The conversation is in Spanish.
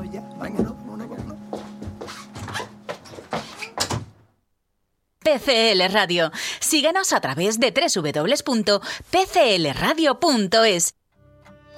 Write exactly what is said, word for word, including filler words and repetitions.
ya. Mañana, una cosa, ¿no? P C L Radio. Síguenos a través de doble u doble u doble u punto p c l radio punto es.